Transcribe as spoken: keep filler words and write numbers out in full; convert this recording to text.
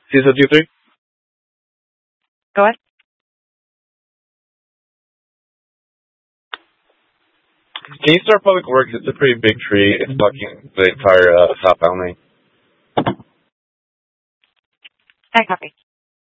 C S O two three? Go ahead. Can you start public works? It's a pretty big tree. It's blocking the entire uh, southbound lane. I copy.